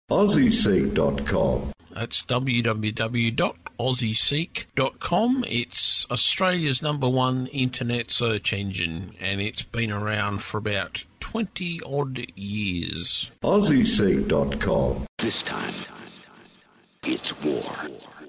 AussieSeek.com. That's www.aussieseek.com. It's Australia's #1 internet search engine, and it's been around for about 20-odd years. AussieSeek.com. This time, it's war.